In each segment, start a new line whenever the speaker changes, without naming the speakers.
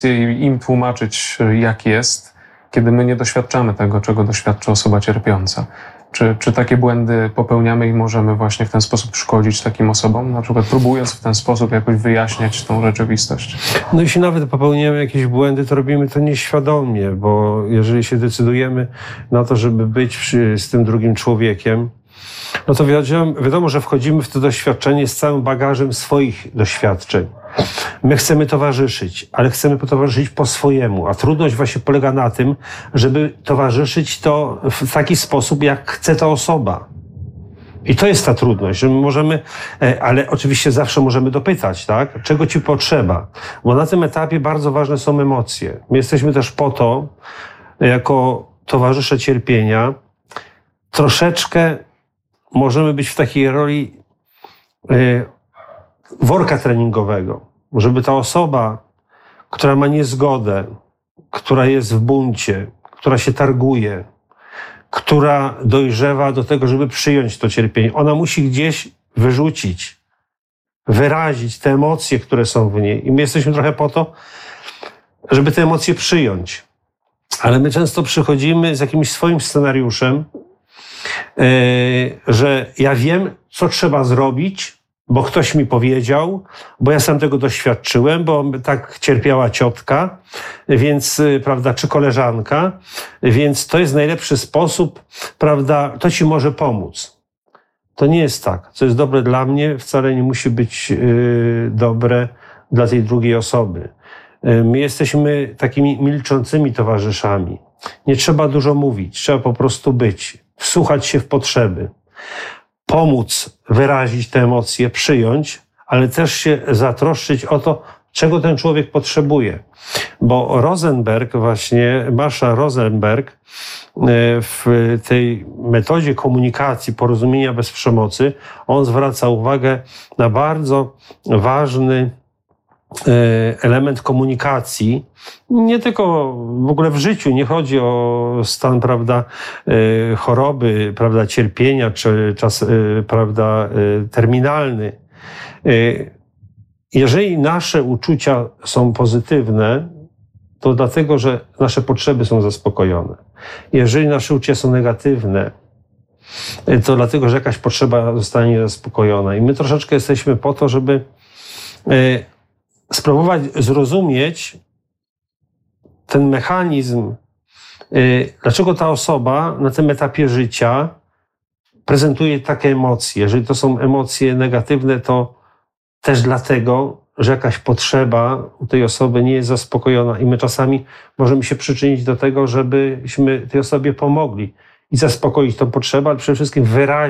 i im tłumaczyć, jak jest, kiedy my nie doświadczamy tego, czego doświadcza osoba cierpiąca. Czy takie błędy popełniamy i możemy właśnie w ten sposób szkodzić takim osobom, na przykład próbując w ten sposób jakoś wyjaśniać tą rzeczywistość?
No jeśli nawet popełniamy jakieś błędy, to robimy to nieświadomie, bo jeżeli się decydujemy na to, żeby być z tym drugim człowiekiem, no to wiadomo, że wchodzimy w to doświadczenie z całym bagażem swoich doświadczeń. My chcemy towarzyszyć, ale chcemy towarzyszyć po swojemu, a trudność właśnie polega na tym, żeby towarzyszyć to w taki sposób, jak chce ta osoba. I to jest ta trudność, że my możemy, ale oczywiście zawsze możemy dopytać, tak? Czego ci potrzeba? Bo na tym etapie bardzo ważne są emocje. My jesteśmy też po to, jako towarzysze cierpienia, troszeczkę możemy być w takiej roli worka treningowego, żeby ta osoba, która ma niezgodę, która jest w buncie, która się targuje, która dojrzewa do tego, żeby przyjąć to cierpienie, ona musi gdzieś wyrzucić, wyrazić te emocje, które są w niej. I my jesteśmy trochę po to, żeby te emocje przyjąć. Ale my często przychodzimy z jakimś swoim scenariuszem, że ja wiem, co trzeba zrobić, bo ktoś mi powiedział, bo ja sam tego doświadczyłem, bo tak cierpiała ciotka, więc, prawda, czy koleżanka, więc to jest najlepszy sposób, prawda, to ci może pomóc. To nie jest tak. Co jest dobre dla mnie, wcale nie musi być dobre dla tej drugiej osoby. My jesteśmy takimi milczącymi towarzyszami. Nie trzeba dużo mówić, trzeba po prostu być, wsłuchać się w potrzeby, pomóc wyrazić te emocje, przyjąć, ale też się zatroszczyć o to, czego ten człowiek potrzebuje. Bo Rosenberg, właśnie Marsha Rosenberg, w tej metodzie komunikacji, porozumienia bez przemocy, on zwraca uwagę na bardzo ważny element komunikacji, nie tylko w ogóle w życiu, nie chodzi o stan, prawda, choroby, prawda, cierpienia, czy czas, prawda, terminalny. Jeżeli nasze uczucia są pozytywne, to dlatego, że nasze potrzeby są zaspokojone. Jeżeli nasze uczucia są negatywne, to dlatego, że jakaś potrzeba zostanie zaspokojona. I my troszeczkę jesteśmy po to, żeby spróbować zrozumieć ten mechanizm, dlaczego ta osoba na tym etapie życia prezentuje takie emocje. Jeżeli to są emocje negatywne, to też dlatego, że jakaś potrzeba u tej osoby nie jest zaspokojona i my czasami możemy się przyczynić do tego, żebyśmy tej osobie pomogli i zaspokoić tą potrzebę, ale przede wszystkim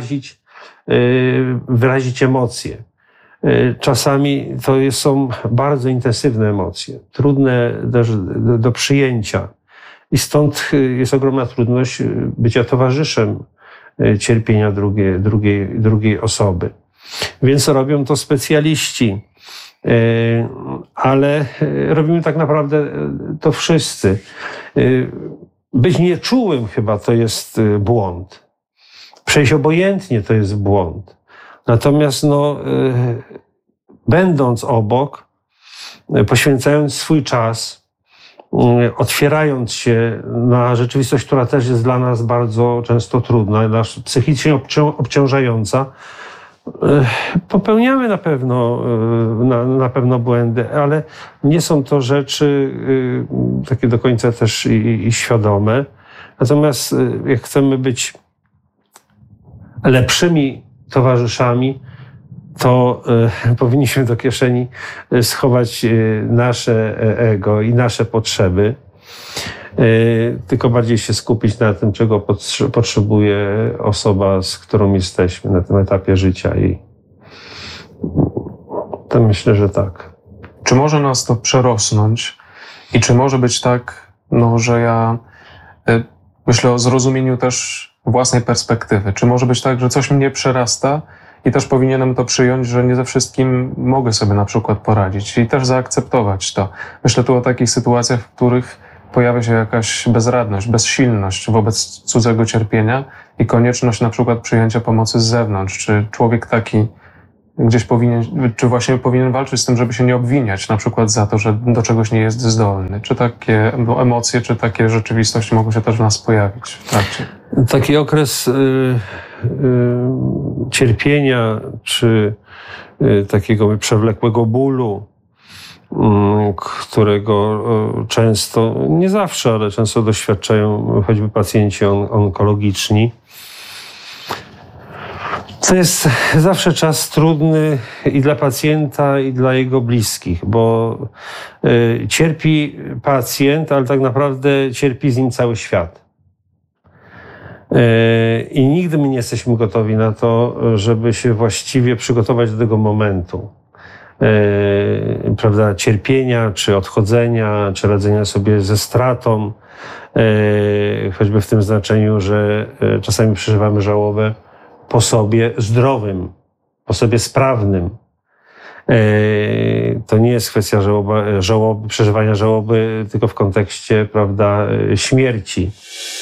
wyrazić emocje. Czasami to są bardzo intensywne emocje, trudne też do przyjęcia. I stąd jest ogromna trudność bycia towarzyszem cierpienia drugiej osoby. Więc robią to specjaliści, ale robimy tak naprawdę to wszyscy. Być nieczułym chyba to jest błąd. Przejść obojętnie to jest błąd. Natomiast będąc obok, poświęcając swój czas, otwierając się na rzeczywistość, która też jest dla nas bardzo często trudna, psychicznie obciążająca, popełniamy na pewno błędy, ale nie są to rzeczy takie do końca też i świadome. Natomiast jak chcemy być lepszymi towarzyszami, to powinniśmy do kieszeni schować nasze ego i nasze potrzeby, tylko bardziej się skupić na tym, czego potrzebuje osoba, z którą jesteśmy na tym etapie życia. I to myślę, że tak.
Czy może nas to przerosnąć i czy może być tak, że ja myślę o zrozumieniu też własnej perspektywy. Czy może być tak, że coś mnie przerasta i też powinienem to przyjąć, że nie ze wszystkim mogę sobie na przykład poradzić i też zaakceptować to. Myślę tu o takich sytuacjach, w których pojawia się jakaś bezradność, bezsilność wobec cudzego cierpienia i konieczność na przykład przyjęcia pomocy z zewnątrz. Czy człowiek taki gdzieś czy właśnie powinien walczyć z tym, żeby się nie obwiniać, na przykład za to, że do czegoś nie jest zdolny? Czy takie emocje, czy takie rzeczywistości mogą się też w nas pojawić w trakcie?
Taki okres cierpienia, czy takiego przewlekłego bólu, którego często, nie zawsze, ale często doświadczają choćby pacjenci onkologiczni. To jest zawsze czas trudny i dla pacjenta, i dla jego bliskich, bo cierpi pacjent, ale tak naprawdę cierpi z nim cały świat. I nigdy my nie jesteśmy gotowi na to, żeby się właściwie przygotować do tego momentu. Prawda, cierpienia, czy odchodzenia, czy radzenia sobie ze stratą, choćby w tym znaczeniu, że czasami przeżywamy żałobę po sobie zdrowym, po sobie sprawnym. To nie jest kwestia przeżywania żałoby tylko w kontekście, prawda, śmierci.